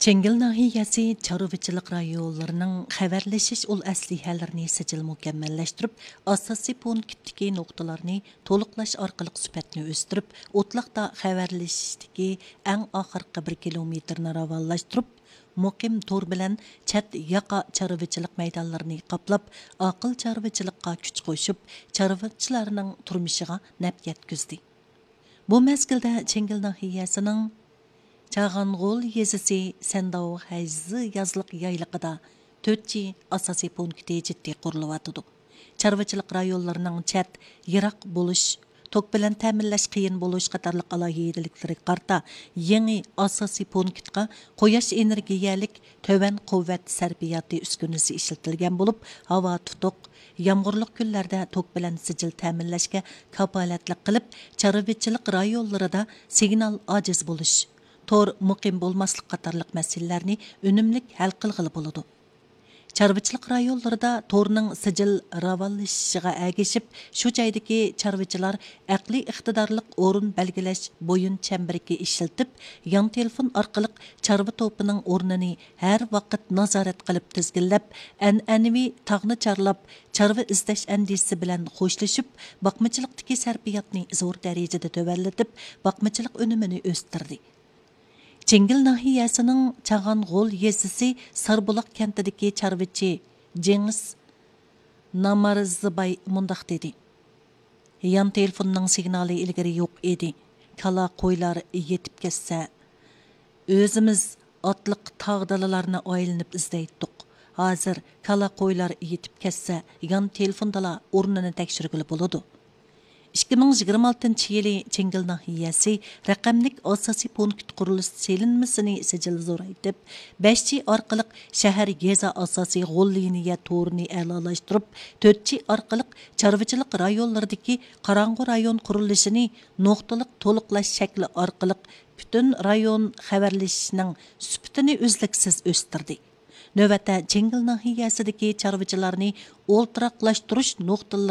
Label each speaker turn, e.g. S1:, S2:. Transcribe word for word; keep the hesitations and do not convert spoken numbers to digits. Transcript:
S1: Çengel nahiyesi çarvıçılık rayonlarının xəbərləşiş ol əslihələrini sicil mükemmelleştirip, asasi punktdiki noktalarını toluqlaş arqılıq süpətini östürüp, otlaqda xəbərləşişdiki ən axırqı bir kilometrini ravallaştırıp, muqim tor bilen çət yaqa çarvıçılık meydanlarını qaplap, aqıl çarvıçılıqqa küç qoşup, çarvıçılarının turmuşıga nəp yetküzdi. Bu mezgildə Çengel nahiyesinin Çağanğol yezisi Sendao Hayzı yazlıq yaylıqıda tötçi asasi punkti ciddi quruluvatıdı. Çarvıçılık rayonlarının çət, yıraq buluş, tok bilen təminləş qiyin buluş qatarlıq alayedilikleri qarta yeni asasi punktqa qoyaş energiyalik tövən quvvet sərfiyatı üskünüsü işletilgen bulup, hava tutuq, yağmurluq günlerde tok bilen sicil təminləşke kapalatlık qılıp, çarvıçılık rayonlarında signal aciz buluş, tor muqim bolmaslık qatarlıq məsələlərini önümlük həl qılğılı buludu. Çarvıçılık rayonlarında torның sicil ravallaşışıga əgişip, şu jaydaki çarvıçılar əqli iqtidarlıq orun belgiləş boyun çəmbiriki işiltip, yan telefon arqılıq çarvı topuның ornını hər vaqt nazaret qılıp tizgillep, ənənevi tağını çarlap, çarvı izdeş əndisi bilen xoşlaşıp, bakmıçılıqdaki sərfiyatını zor dərəcədə tövəlletip, bakmıçılıq önümünü östürdi. Çengel nahiyesinin Çağanğol yezisi Sarbulaq kentideki çarvıçı Cengiz Namarzыбay mundaq dedi. Yan telefonның signali ilgiri yok edi. Kala qoylar yetip kesse. Özümüz atlık tağdalalarına aylanıp izleyittik. Hazır kala qoylar yetip kesse yan telefondala ornunu tekşirgili buludu. ikki ming yigirma oltinchi yili Çengel nahiyesi raqamlik asasi punkt qurilish selinmasini sicil zo'raytib, beşçi arqılıq şəhər geza asasi g'ol liniya torini a'lolaştırıp, to'rtchi arqılıq çarvıçılık rayonlardaki qarang'u rayon qurilishini nuqtaliq to'liqlash shakli arqılıq bütün rayon xabarlashishining süptini uzluksiz o'stirdi. Növbətdə Çengel nahiyesideki çarvıçılarını oltiraqlaştırış noktaları